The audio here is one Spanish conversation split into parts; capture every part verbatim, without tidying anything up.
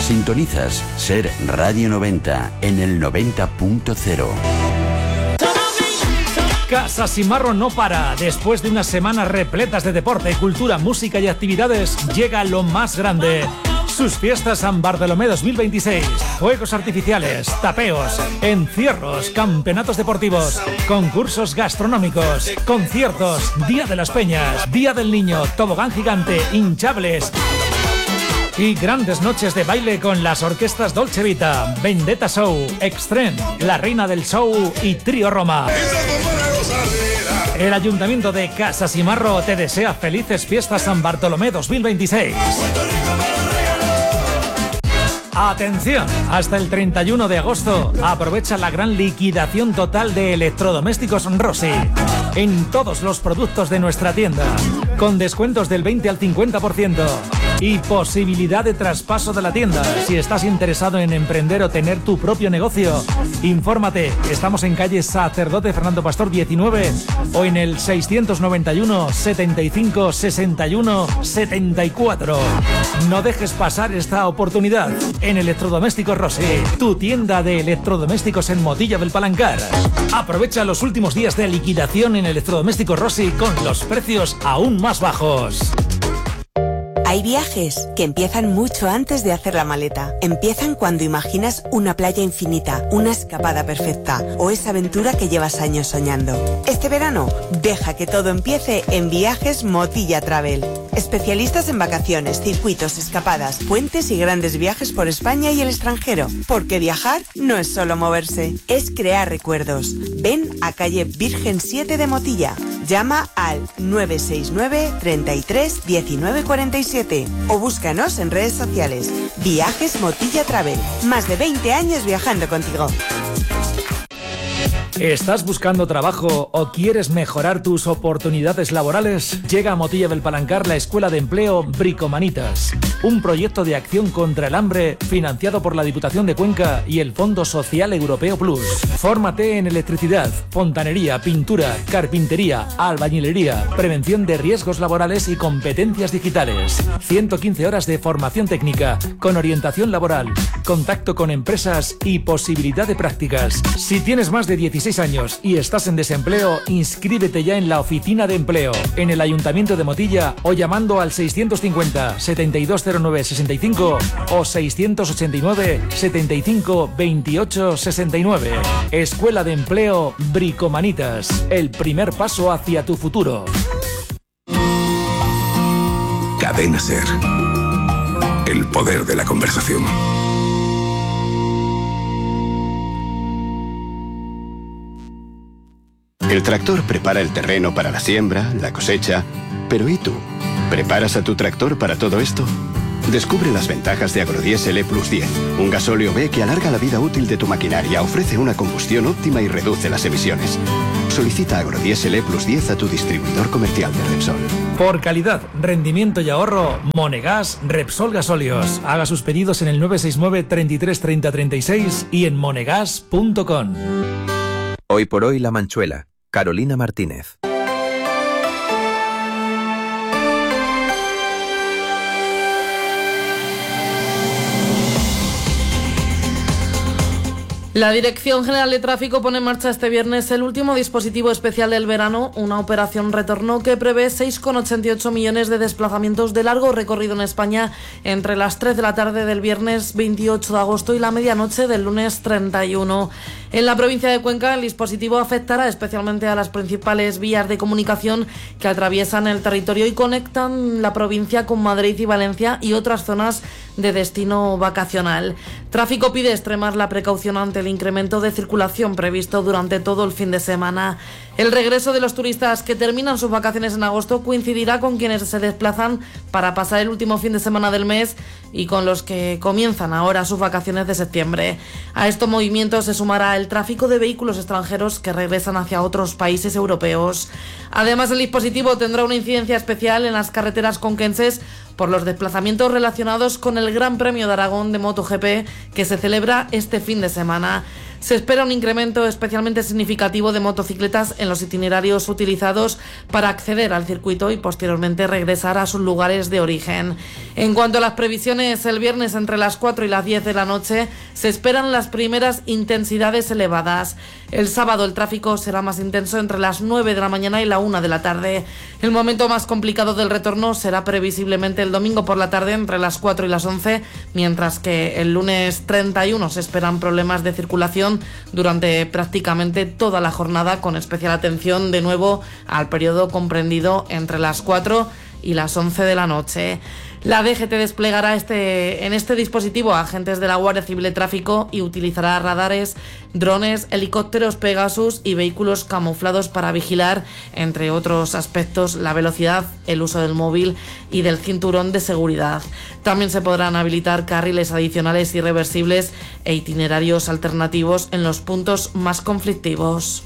Sintonizas Ser Radio noventa en el noventa punto cero. Casa Simarro no para. Después de unas semanas repletas de deporte, cultura, música y actividades, llega lo más grande. Sus fiestas San Bartolomé dos mil veintiséis. Fuegos artificiales, tapeos, encierros, campeonatos deportivos, concursos gastronómicos, conciertos, Día de las Peñas, Día del Niño, tobogán gigante, hinchables y grandes noches de baile con las orquestas Dolce Vita, Vendetta Show, Extreme, La Reina del Show y Trío Roma. El Ayuntamiento de Casa Simarro te desea felices fiestas San Bartolomé dos mil veintiséis. ¡Atención! Hasta el treinta y uno de agosto aprovecha la gran liquidación total de electrodomésticos Rossi en todos los productos de nuestra tienda, con descuentos del veinte al cincuenta por ciento y posibilidad de traspaso de la tienda. Si estás interesado en emprender o tener tu propio negocio, infórmate. Estamos en calle Sacerdote Fernando Pastor diecinueve o en el seiscientos noventa y uno, setenta y cinco, sesenta y uno, setenta y cuatro. No dejes pasar esta oportunidad. En Electrodomésticos Rossi, tu tienda de electrodomésticos en Motilla del Palancar. Aprovecha los últimos días de liquidación en Electrodomésticos Rossi con los precios aún más bajos. Hay viajes que empiezan mucho antes de hacer la maleta. Empiezan cuando imaginas una playa infinita, una escapada perfecta o esa aventura que llevas años soñando. Este verano, deja que todo empiece en Viajes Motilla Travel. Especialistas en vacaciones, circuitos, escapadas, puentes y grandes viajes por España y el extranjero. Porque viajar no es solo moverse, es crear recuerdos. Ven a calle Virgen siete de Motilla. Llama al nueve seis nueve, treinta y tres, diecinueve cuarenta y siete o búscanos en redes sociales. Viajes Motilla Travel. Más de veinte años viajando contigo. ¿Estás buscando trabajo o quieres mejorar tus oportunidades laborales? Llega a Motilla del Palancar la Escuela de Empleo Bricomanitas, un proyecto de acción contra el hambre financiado por la Diputación de Cuenca y el Fondo Social Europeo Plus. Fórmate en electricidad, fontanería, pintura, carpintería, albañilería, prevención de riesgos laborales y competencias digitales. ciento quince horas de formación técnica con orientación laboral, contacto con empresas y posibilidad de prácticas. Si tienes más de dieciséis años y estás en desempleo, inscríbete ya en la oficina de empleo en el Ayuntamiento de Motilla o llamando al seiscientos cincuenta, setenta y dos cero nueve, sesenta y cinco o seiscientos ochenta y nueve, setenta y cinco, veintiocho, sesenta y nueve. Escuela de Empleo Bricomanitas, el primer paso hacia tu futuro. Cadena Ser. El poder de la conversación. El tractor prepara el terreno para la siembra, la cosecha. Pero ¿y tú? ¿Preparas a tu tractor para todo esto? Descubre las ventajas de Agrodiesel E plus diez, un gasóleo B que alarga la vida útil de tu maquinaria, ofrece una combustión óptima y reduce las emisiones. Solicita Agrodiesel E plus diez a tu distribuidor comercial de Repsol. Por calidad, rendimiento y ahorro, Monegas Repsol Gasóleos. Haga sus pedidos en el nueve seis nueve, treinta y tres, treinta, treinta y seis y en monegas punto com. Hoy por hoy La Manchuela. Carolina Martínez. La Dirección General de Tráfico pone en marcha este viernes el último dispositivo especial del verano, una operación retorno que prevé seis coma ochenta y ocho millones de desplazamientos de largo recorrido en España entre las tres de la tarde del viernes veintiocho de agosto y la medianoche del lunes treinta y uno. En la provincia de Cuenca, el dispositivo afectará especialmente a las principales vías de comunicación que atraviesan el territorio y conectan la provincia con Madrid y Valencia y otras zonas de destino vacacional. Tráfico pide extremar la precaución ante el incremento de circulación previsto durante todo el fin de semana. El regreso de los turistas que terminan sus vacaciones en agosto coincidirá con quienes se desplazan para pasar el último fin de semana del mes y con los que comienzan ahora sus vacaciones de septiembre. A estos movimientos se sumará el tráfico de vehículos extranjeros que regresan hacia otros países europeos. Además, el dispositivo tendrá una incidencia especial en las carreteras conquenses por los desplazamientos relacionados con el Gran Premio de Aragón de MotoGP que se celebra este fin de semana. Se espera un incremento especialmente significativo de motocicletas en los itinerarios utilizados para acceder al circuito y posteriormente regresar a sus lugares de origen. En cuanto a las previsiones, el viernes entre las cuatro y las diez de la noche se esperan las primeras intensidades elevadas. El sábado el tráfico será más intenso entre las nueve de la mañana y la una de la tarde. El momento más complicado del retorno será previsiblemente el domingo por la tarde entre las cuatro y las once, mientras que el lunes treinta y uno se esperan problemas de circulación durante prácticamente toda la jornada, con especial atención de nuevo al periodo comprendido entre las cuatro y las once de la noche. La D G T desplegará este, en este dispositivo a agentes de la Guardia Civil de Tráfico y utilizará radares, drones, helicópteros Pegasus y vehículos camuflados para vigilar, entre otros aspectos, la velocidad, el uso del móvil y del cinturón de seguridad. También se podrán habilitar carriles adicionales y reversibles e itinerarios alternativos en los puntos más conflictivos.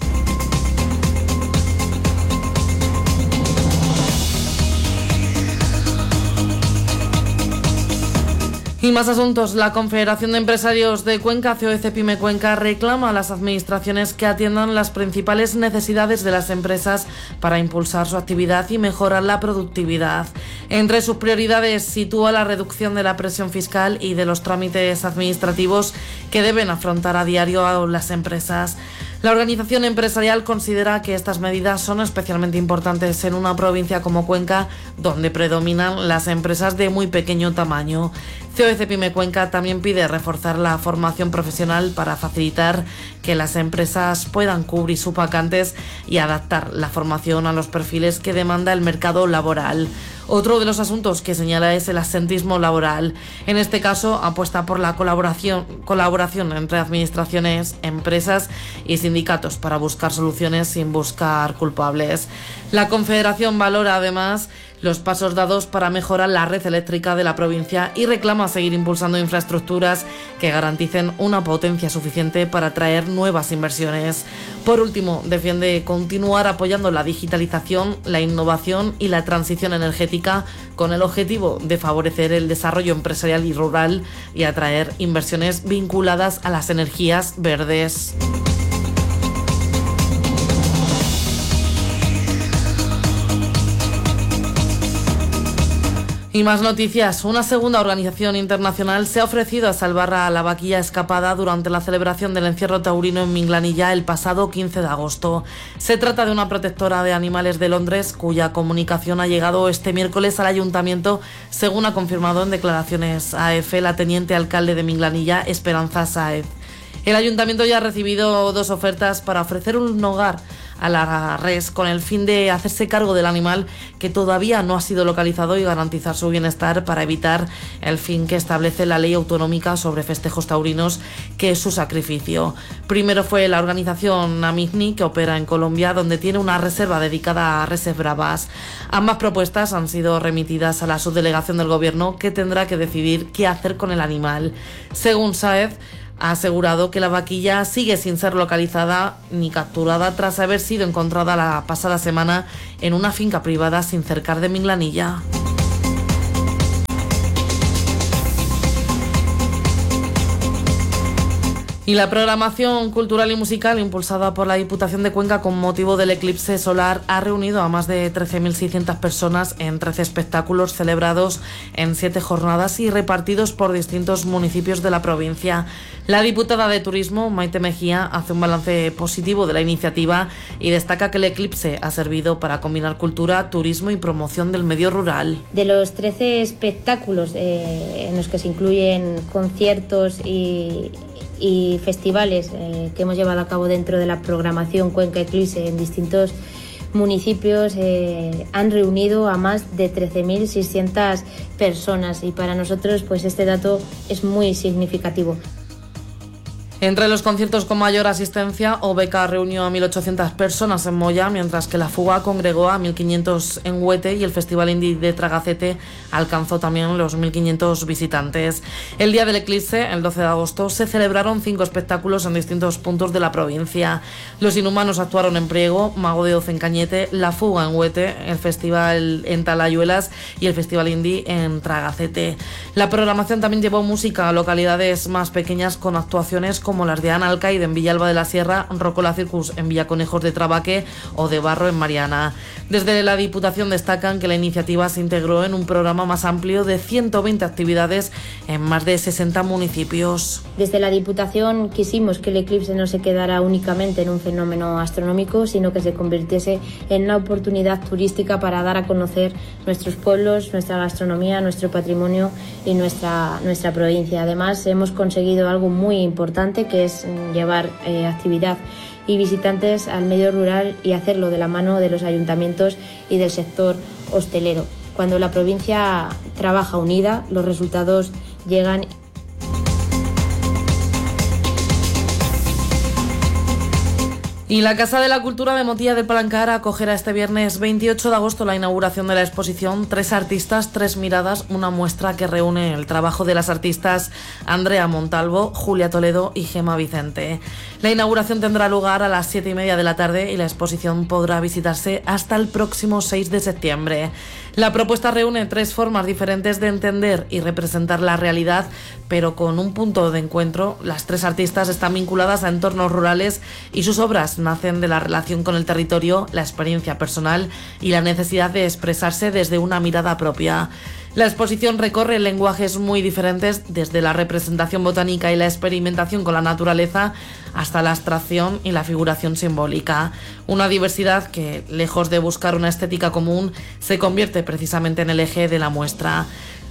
Y más asuntos. La Confederación de Empresarios de Cuenca, C O E C Pyme Cuenca, reclama a las administraciones que atiendan las principales necesidades de las empresas para impulsar su actividad y mejorar la productividad. Entre sus prioridades sitúa la reducción de la presión fiscal y de los trámites administrativos que deben afrontar a diario a las empresas. La organización empresarial considera que estas medidas son especialmente importantes en una provincia como Cuenca, donde predominan las empresas de muy pequeño tamaño. C O E C Pyme Cuenca también pide reforzar la formación profesional para facilitar que las empresas puedan cubrir sus vacantes y adaptar la formación a los perfiles que demanda el mercado laboral. Otro de los asuntos que señala es el absentismo laboral. En este caso, apuesta por la colaboración, colaboración entre administraciones, empresas y sindicatos para buscar soluciones sin buscar culpables. La Confederación valora además los pasos dados para mejorar la red eléctrica de la provincia y reclama seguir impulsando infraestructuras que garanticen una potencia suficiente para atraer nuevas inversiones. Por último, defiende continuar apoyando la digitalización, la innovación y la transición energética con el objetivo de favorecer el desarrollo empresarial y rural y atraer inversiones vinculadas a las energías verdes. Y más noticias. Una segunda organización internacional se ha ofrecido a salvar a la vaquilla escapada durante la celebración del encierro taurino en Minglanilla el pasado quince de agosto. Se trata de una protectora de animales de Londres cuya comunicación ha llegado este miércoles al ayuntamiento, según ha confirmado en declaraciones a E F la teniente alcalde de Minglanilla, Esperanza Sáez. El ayuntamiento ya ha recibido dos ofertas para ofrecer un hogar a la res con el fin de hacerse cargo del animal que todavía no ha sido localizado y garantizar su bienestar para evitar el fin que establece la ley autonómica sobre festejos taurinos, que es su sacrificio. Primero fue la organización Amigni, que opera en Colombia, donde tiene una reserva dedicada a reses bravas. Ambas propuestas han sido remitidas a la subdelegación del gobierno, que tendrá que decidir qué hacer con el animal. Según Sáez, ha asegurado que la vaquilla sigue sin ser localizada ni capturada tras haber sido encontrada la pasada semana en una finca privada sin cercar de Minglanilla. Y la programación cultural y musical impulsada por la Diputación de Cuenca con motivo del eclipse solar ha reunido a más de trece mil seiscientas personas en trece espectáculos celebrados en siete jornadas y repartidos por distintos municipios de la provincia. La diputada de Turismo, Maite Mejía, hace un balance positivo de la iniciativa y destaca que el eclipse ha servido para combinar cultura, turismo y promoción del medio rural. De los trece espectáculos eh, en los que se incluyen conciertos y y festivales eh, que hemos llevado a cabo dentro de la programación Cuenca Eclipse en distintos municipios, eh, han reunido a más de trece mil seiscientas personas y para nosotros pues este dato es muy significativo. Entre los conciertos con mayor asistencia, Obeca reunió a mil ochocientas personas en Moya, mientras que La Fuga congregó a mil quinientos en Huete y el Festival Indie de Tragacete alcanzó también los mil quinientos visitantes. El día del eclipse, el doce de agosto, se celebraron cinco espectáculos en distintos puntos de la provincia. Los Inhumanos actuaron en Priego, Mago de Oz en Cañete, La Fuga en Huete, el Festival en Talayuelas y el Festival Indie en Tragacete. La programación también llevó música a localidades más pequeñas con actuaciones con como las de Ana Alcaide en Villalba de la Sierra, Rocola Circus en Villaconejos de Trabaque o de Barro en Mariana. Desde la Diputación destacan que la iniciativa se integró en un programa más amplio de ciento veinte actividades en más de sesenta municipios. Desde la Diputación quisimos que el eclipse no se quedara únicamente en un fenómeno astronómico, sino que se convirtiese en una oportunidad turística para dar a conocer nuestros pueblos, nuestra gastronomía, nuestro patrimonio y nuestra, nuestra provincia. Además, hemos conseguido algo muy importante, que es llevar eh, actividad y visitantes al medio rural y hacerlo de la mano de los ayuntamientos y del sector hostelero. Cuando la provincia trabaja unida, los resultados llegan. Y la Casa de la Cultura de Motilla del Palancar acogerá este viernes veintiocho de agosto la inauguración de la exposición Tres artistas, tres miradas, una muestra que reúne el trabajo de las artistas Andrea Montalvo, Julia Toledo y Gema Vicente. La inauguración tendrá lugar a las siete y media de la tarde y la exposición podrá visitarse hasta el próximo seis de septiembre. La propuesta reúne tres formas diferentes de entender y representar la realidad, pero con un punto de encuentro. Las tres artistas están vinculadas a entornos rurales y sus obras nacen de la relación con el territorio, la experiencia personal y la necesidad de expresarse desde una mirada propia. La exposición recorre lenguajes muy diferentes, desde la representación botánica y la experimentación con la naturaleza hasta la abstracción y la figuración simbólica. Una diversidad que, lejos de buscar una estética común, se convierte precisamente en el eje de la muestra.